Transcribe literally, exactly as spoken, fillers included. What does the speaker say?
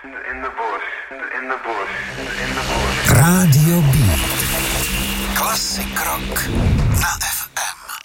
in the bush, in the bush, in the bush. Rádio B. Klasik rock na